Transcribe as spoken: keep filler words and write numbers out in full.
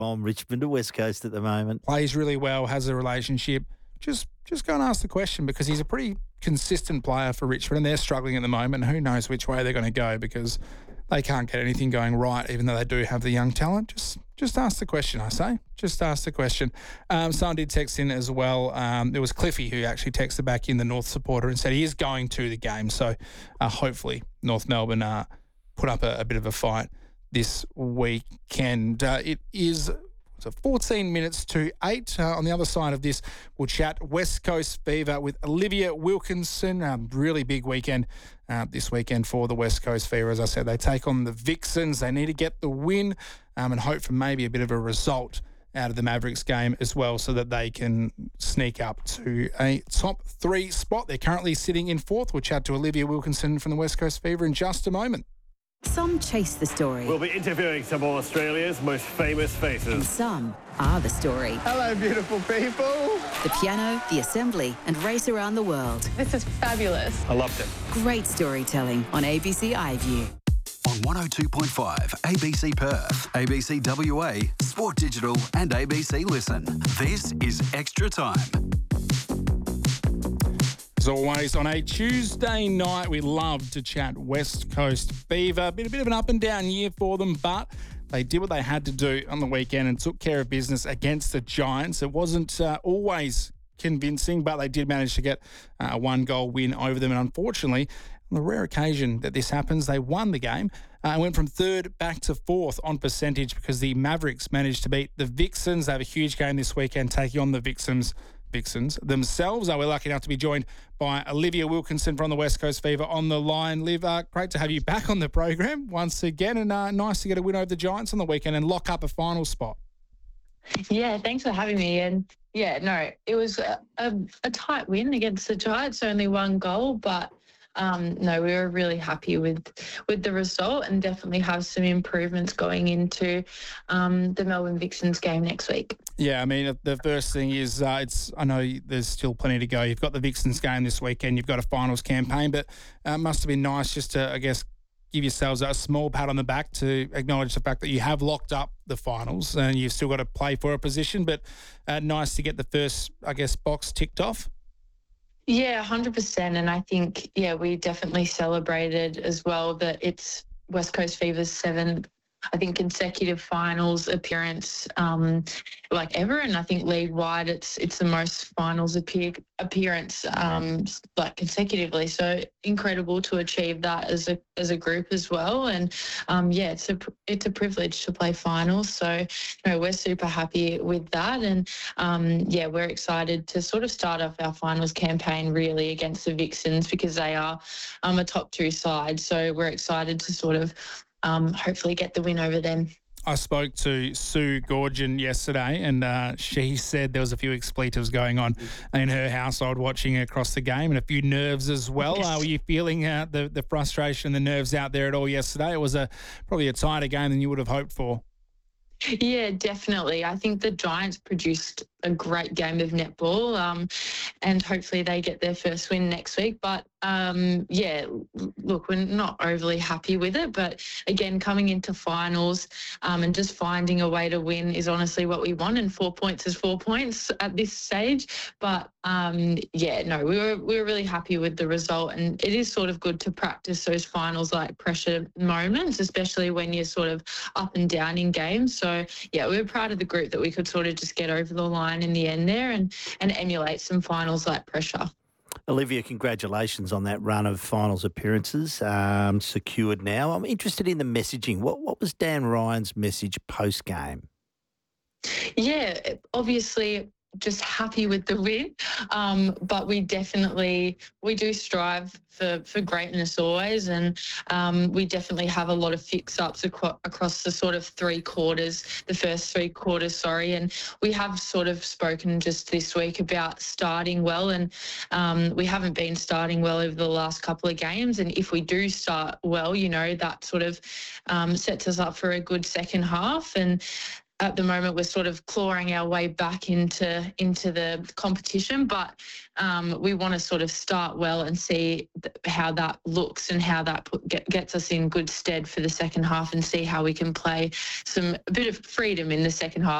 from Richmond to West Coast at the moment. Plays really well, has a relationship. Just just go and ask the question because he's a pretty consistent player for Richmond and they're struggling at the moment. Who knows which way they're going to go because they can't get anything going right, even though they do have the young talent. Just just ask the question, I say. Just ask the question. Um, someone did text in as well. Um, it was Cliffy who actually texted back in, the North supporter, and said he is going to the game. So uh, hopefully North Melbourne uh, put up a, a bit of a fight this weekend. Uh, it is... So fourteen minutes to eight. Uh, on the other side of this, we'll chat West Coast Fever with Olivia Wilkinson. Um, really big weekend uh, this weekend for the West Coast Fever. As I said, they take on the Vixens. They need to get the win um, and hope for maybe a bit of a result out of the Mavericks game as well so that they can sneak up to a top three spot. They're currently sitting in fourth. We'll chat to Olivia Wilkinson from the West Coast Fever in just a moment. Some chase the story. We'll be interviewing some of Australia's most famous And faces. some are the story. Hello, beautiful people. The piano, the assembly, and race around the world. This is fabulous. I loved it. Great storytelling on A B C iView. On one oh two point five, A B C Perth, A B C W A, Sport Digital and A B C Listen. This is Extra Time. As always, on a Tuesday night, we love to chat West Coast Fever. Been a bit of an up and down year for them, but they did what they had to do on the weekend and took care of business against the Giants. It wasn't uh, always convincing, but they did manage to get uh, a one-goal win over them. And unfortunately, on the rare occasion that this happens, they won the game uh, and went from third back to fourth on percentage because the Mavericks managed to beat the Vixens. They have a huge game this weekend taking on the Vixens. Vixens themselves. Uh, we're lucky enough to be joined by Olivia Wilkinson from the West Coast Fever on the line. Liv, uh, great to have you back on the program once again, and uh, nice to get a win over the Giants on the weekend and lock up a final spot. Yeah, thanks for having me. And yeah, no, it was a, a, a tight win against the Giants, only one goal, but um, no, we were really happy with with the result and definitely have some improvements going into um, the Melbourne Vixens game next week. Yeah, I mean, the first thing is uh, it's. I know there's still plenty to go. You've got the Vixens game this weekend. You've got a finals campaign, but uh, it must have been nice just to, I guess, give yourselves a small pat on the back to acknowledge the fact that you have locked up the finals and you've still got to play for a position, but uh, nice to get the first, I guess, box ticked off. Yeah, one hundred percent. And I think, yeah, we definitely celebrated as well that it's West Coast Fever's seventh, I think, consecutive finals appearance um, like ever. And I think league-wide it's it's the most finals appear, appearance um, like consecutively. So incredible to achieve that as a as a group as well. And um, yeah, it's a it's a privilege to play finals. So you know, we're super happy with that. And um, yeah, we're excited to sort of start off our finals campaign really against the Vixens because they are um, a top two side. So we're excited to sort of Um, hopefully get the win over them. I spoke to Sue Gorgon yesterday and uh, she said there was a few expletives going on in her household watching across the game and a few nerves as well. Yes. Uh, were you feeling uh, the, the frustration, the nerves out there at all yesterday? It was a probably a tighter game than you would have hoped for. Yeah, definitely. I think the Giants produced a great game of netball um, and hopefully they get their first win next week. But um, yeah, look, we're not overly happy with it. But again, coming into finals um, and just finding a way to win is honestly what we want. And four points is four points at this stage. But um, yeah, no, we were we were really happy with the result. And it is sort of good to practice those finals like pressure moments, especially when you're sort of up and down in games. So yeah, we were proud of the group that we could sort of just get over the line in the end there and, and emulate some finals like pressure. Olivia, congratulations on that run of finals appearances um, secured now. I'm interested in the messaging. What what was Dan Ryan's message post-game? Yeah, obviously just happy with the win, um, but we definitely, we do strive for, for greatness always, and um, we definitely have a lot of fix-ups ac- across the sort of three quarters, the first three quarters, sorry, and we have sort of spoken just this week about starting well, and um, we haven't been starting well over the last couple of games, and if we do start well, you know, that sort of um, sets us up for a good second half, and at the moment we're sort of clawing our way back into into the competition, but um, we want to sort of start well and see th- how that looks and how that put, get, gets us in good stead for the second half, and see how we can play some a bit of freedom in the second half.